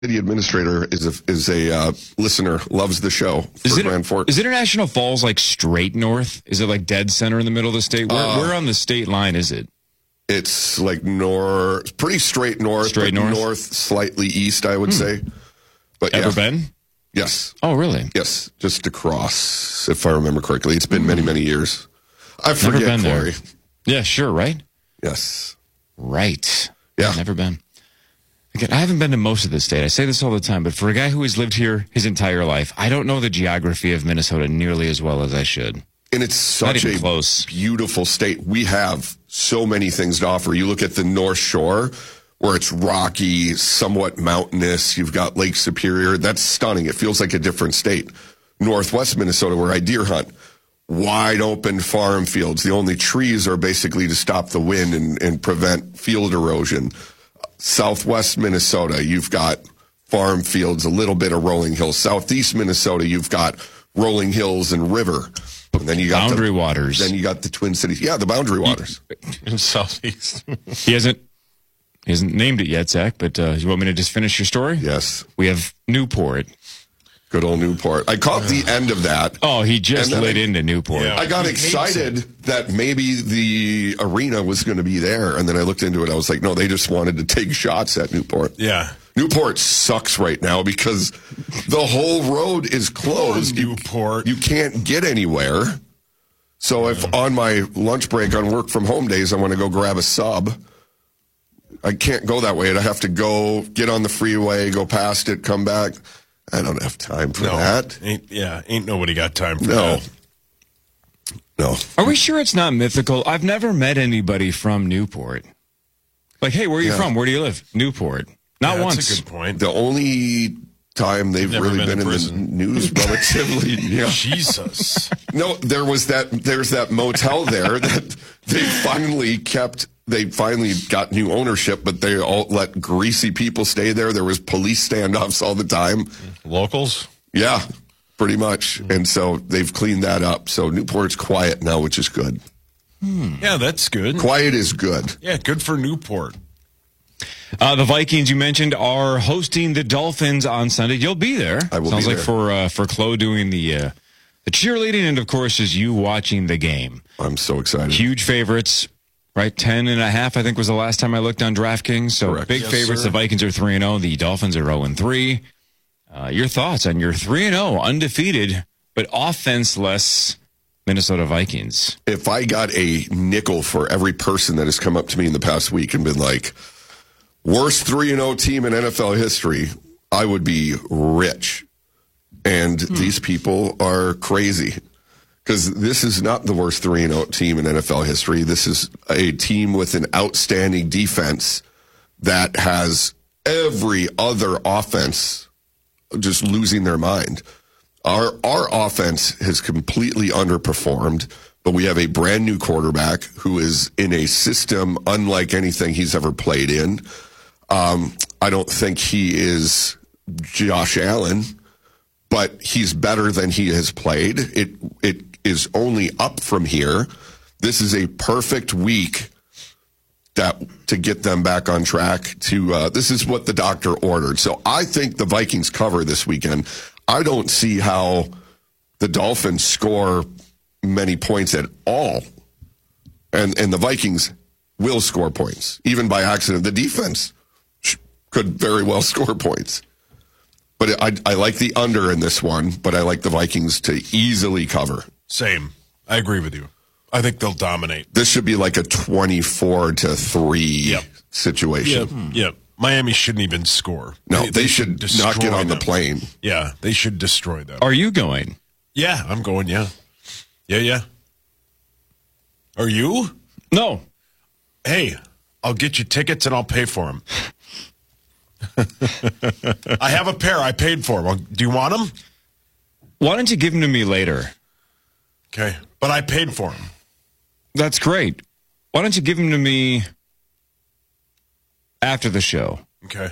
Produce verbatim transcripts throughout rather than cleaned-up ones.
city administrator is a, is a uh, listener, loves the show. Is, it, Grand Forks. is International Falls like straight north? Is it like dead center in the middle of the state? Where, Uh, where on the state line is it? It's like north, pretty straight north, Straight but north? north, slightly east, I would Hmm. say. But Ever yeah. been? Yes. Oh, really? Yes, just across, if I remember correctly. It's been many, many years. I Never forget, been there. Corey. Yeah, sure, right? Yes. Right. Yeah. Never been. Again, I haven't been to most of the state. I say this all the time, but for a guy who has lived here his entire life, I don't know the geography of Minnesota nearly as well as I should. And it's Not such even a close. beautiful state. We have so many things to offer. You look at the North Shore, where it's rocky, somewhat mountainous. You've got Lake Superior. That's stunning. It feels like a different state. Northwest Minnesota, where I deer hunt, wide open farm fields. The only trees are basically to stop the wind and, and prevent field erosion. Southwest Minnesota, you've got farm fields, a little bit of rolling hills. Southeast Minnesota, you've got rolling hills and river. And then you got Boundary the, waters. Then you got the Twin Cities. Yeah, the Boundary Waters. In Southeast. He hasn't he hasn't named it yet, Zach, but uh, you want me to just finish your story? Yes. We have Newport. Good old Newport. I caught the end of that. Oh, he just And then lit I- into Newport. Yeah. I got He hates excited that maybe the arena was going to be there. And then I looked into it. I was like, no, they just wanted to take shots at Newport. Yeah. Newport sucks right now because the whole road is closed. You- Newport. You, can't get anywhere. So if on my lunch break on work from home days, I want to go grab a sub, I can't go that way. I have to go get on the freeway, go past it, come back. I don't have time for no. that. Ain't, yeah, ain't nobody got time for No. that. No. Are we sure it's not mythical? I've never met anybody from Newport. Like, hey, where are you Yeah. from? Where do you live? Newport. Not Yeah, once. That's a good point. The only time they've Never really been been, in in, the prison. news relatively. Yeah. Jesus. No, there was that. There's that motel there that they finally kept. They finally got new ownership, but they all let greasy people stay there. There was police standoffs all the time. Locals? Yeah, pretty much. And so they've cleaned that up. So Newport's quiet now, which is good. Yeah, that's good. Quiet is good. Yeah, good for Newport. Uh, the Vikings you mentioned are hosting the Dolphins on Sunday. You'll be there. I will Sounds be like there. for uh, for Chloe doing the uh, the cheerleading, and of course, is you watching the game. I'm so excited. Huge favorites, right? Ten and a half, I think, was the last time I looked on DraftKings. So Correct. big Yes, favorites. sir. The Vikings are three and zero. The Dolphins are zero and three. Uh, your thoughts on your three and zero, undefeated but offenseless Minnesota Vikings? If I got a nickel for every person that has come up to me in the past week and been like, worst three and oh team in N F L history, I would be rich. And Hmm. these people are crazy. Because this is not the worst three and oh team in N F L history. This is a team with an outstanding defense that has every other offense just losing their mind. Our our offense has completely underperformed, but we have a brand new quarterback who is in a system unlike anything he's ever played in. Um, I don't think he is Josh Allen, but he's better than he has played. It it is only up from here. This is a perfect week that to get them back on track. To uh, this is what the doctor ordered. So I think the Vikings cover this weekend. I don't see how the Dolphins score many points at all, and and the Vikings will score points even by accident. The defense sh- could very well score points. But I, I like the under in this one, but I like the Vikings to easily cover. Same. I agree with you. I think they'll dominate. This should be like a twenty-four to three Yep. situation. Yep. Yep. Miami shouldn't even score. No, they, should not destroy get on the them. plane. Yeah, they should destroy them. Are you going? Yeah, I'm going, yeah. Yeah, yeah. Are you? No. Hey, I'll get you tickets and I'll pay for them. I have a pair. I paid for them. Do you want them? Why don't you give them to me later? Okay. But I paid for them. That's great. Why don't you give them to me after the show Okay.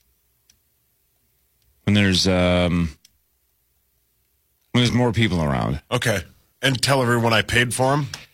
when there's um when there's more people around? Okay. And tell everyone I paid for them?